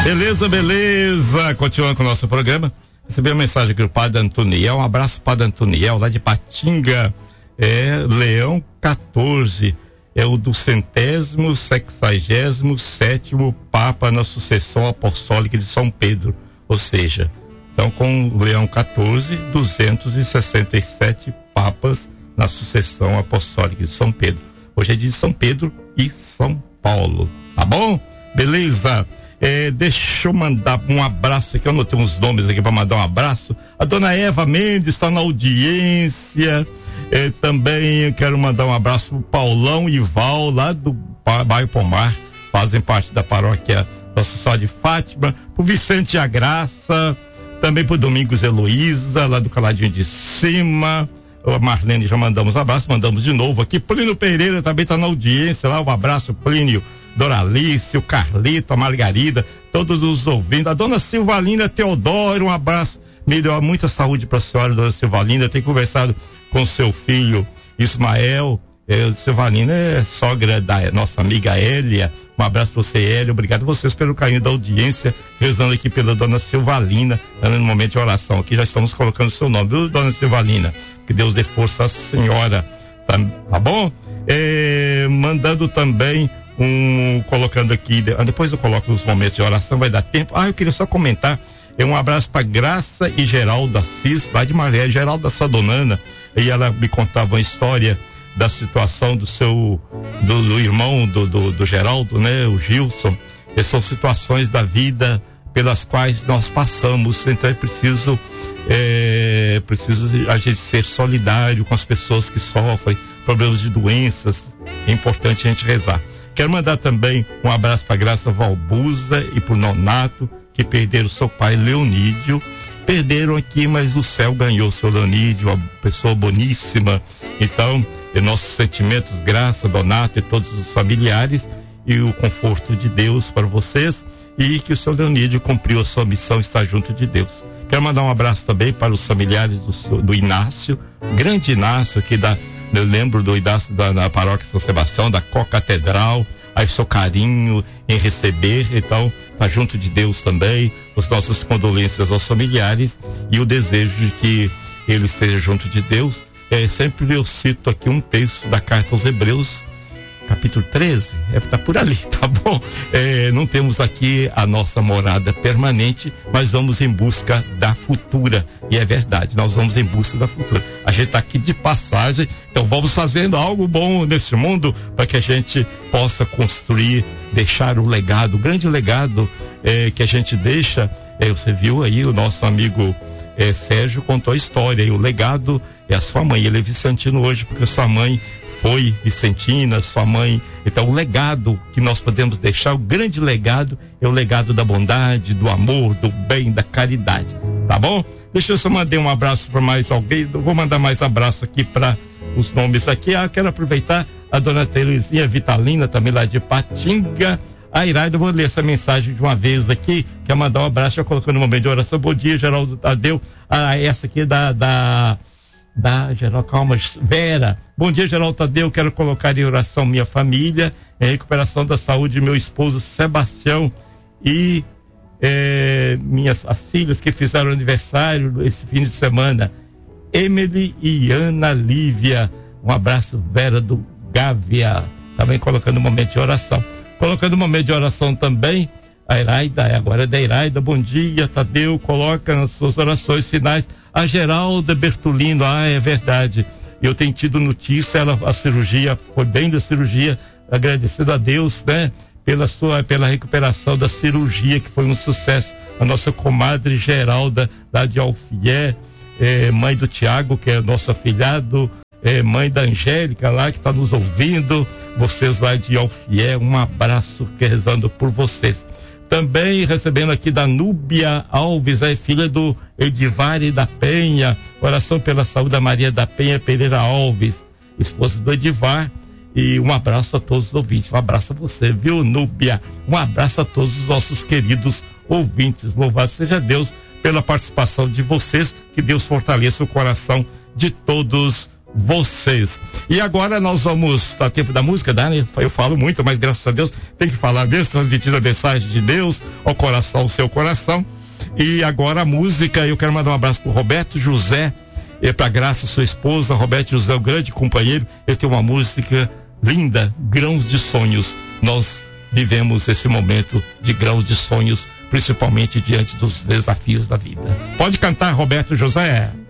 Beleza. Continuando com o nosso programa. Recebi uma mensagem aqui do Padre Antoniel. Um abraço, Padre Antoniel, lá de Patinga. Leão 14. É o do 167º Papa na sucessão apostólica de São Pedro. Ou seja, então com o Leão 14, 267 papas na sucessão apostólica de São Pedro. Hoje é de São Pedro e São Paulo. Tá bom? Beleza. Deixa eu mandar um abraço aqui, eu anotei uns nomes aqui para mandar um abraço. A dona Eva Mendes está na audiência. Também eu quero mandar um abraço pro Paulão e Val, lá do bairro Pomar, fazem parte da paróquia Nossa Senhora de Fátima, pro Vicente a Graça, também pro Domingos Heloísa, lá do Caladinho de Cima. A Marlene já mandamos abraço, mandamos de novo aqui. Plínio Pereira também está na audiência lá, um abraço, Plínio. Doralice, o Carlito, a Margarida, todos os ouvindo. A dona Silvalina Teodoro, um abraço. Me deu muita saúde para a senhora, dona Silvalina. Tenho conversado com seu filho Ismael. Silvalina é sogra da nossa amiga Hélia. Um abraço para você, Hélia. Obrigado a vocês pelo carinho da audiência. Rezando aqui pela dona Silvalina, dando no momento de oração. Aqui já estamos colocando o seu nome, viu, dona Silvalina? Que Deus dê força à senhora. Tá bom? Mandando também colocando aqui, depois eu coloco os momentos de oração, vai dar tempo. Eu queria só comentar, um abraço para Graça e Geraldo Assis, lá de Maré, Geraldo Sadonana, e ela me contava uma história da situação do irmão do Geraldo, né, o Gilson. São situações da vida pelas quais nós passamos, então é preciso a gente ser solidário com as pessoas que sofrem problemas de doenças. É importante a gente rezar. Quero mandar também um abraço para Graça Valbuza e para o Nonato, que perderam seu pai Leonídio. Perderam aqui, mas o céu ganhou seu Leonídio, uma pessoa boníssima. Então, nossos sentimentos, Graça, Donato e todos os familiares, e o conforto de Deus para vocês, e que o seu Leonídio cumpriu a sua missão, está junto de Deus. Quero mandar um abraço também para os familiares do Inácio, grande Inácio aqui eu lembro do Inácio da paróquia São Sebastião, da Co-Catedral, aí seu carinho em receber, então tá junto de Deus também, as nossas condolências aos familiares e o desejo de que ele esteja junto de Deus. Sempre eu cito aqui um texto da carta aos Hebreus, capítulo 13, tá por ali, tá bom? Não temos aqui a nossa morada permanente, mas vamos em busca da futura, e é verdade, nós vamos em busca da futura. A gente tá aqui de passagem, então vamos fazendo algo bom nesse mundo para que a gente possa construir, deixar o legado, o grande legado que a gente deixa. Você viu aí o nosso amigo Sérgio contou a história, e o legado é a sua mãe. Ele é vicentino hoje porque sua mãe foi vicentina, sua mãe. Então o legado que nós podemos deixar, o grande legado, é o legado da bondade, do amor, do bem, da caridade, tá bom? Deixa eu só mandar um abraço para mais alguém. Eu vou mandar mais abraço aqui para os nomes aqui. Quero aproveitar a dona Terezinha Vitalina, também lá de Patinga. A Iraida, eu vou ler essa mensagem de uma vez aqui, quer mandar um abraço, já colocando no momento de oração. Bom dia, Geraldo Tadeu. Essa aqui é da Geraldo, calma, Vera. Bom dia, Geraldo Tadeu. Quero colocar em oração minha família, em recuperação da saúde de meu esposo Sebastião e as filhas que fizeram aniversário esse fim de semana, Emily e Ana Lívia. Um abraço, Vera do Gávea. Também colocando um momento de oração. Colocando um momento de oração também, a Iraida, agora é da Iraida. Bom dia, Tadeu. Coloca nas suas orações finais a Geralda Bertolino. É verdade. Eu tenho tido notícia, a cirurgia, foi bem da cirurgia, agradecendo a Deus, né? Pela recuperação da cirurgia, que foi um sucesso. A nossa comadre Geralda, lá de Alfié, mãe do Tiago, que é nosso afilhado, mãe da Angélica lá, que está nos ouvindo, vocês lá de Alfié, um abraço, rezando por vocês. Também recebendo aqui da Núbia Alves, filha do Edivari da Penha, oração pela saúde da Maria da Penha Pereira Alves, esposa do Edivar, e um abraço a todos os ouvintes. Um abraço a você, viu, Núbia? Um abraço a todos os nossos queridos ouvintes. Louvado seja Deus pela participação de vocês, que Deus fortaleça o coração de todos vocês. E agora nós vamos dar tempo da música, Dani. Eu falo muito, mas graças a Deus tem que falar mesmo, transmitindo a mensagem de Deus ao coração, ao seu coração. E agora a música, eu quero mandar um abraço pro Roberto José, e pra Graça, sua esposa. Roberto José, o grande companheiro, ele tem uma música linda, Grãos de Sonhos. Nós vivemos esse momento de grãos de sonhos, principalmente diante dos desafios da vida. Pode cantar, Roberto José.